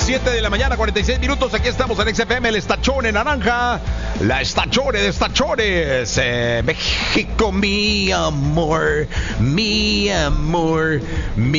7 de la mañana, 46 minutos. Aquí estamos en XFM, el Estachón en naranja. La Estachone de Estachones. México, mi amor, mi amor, mi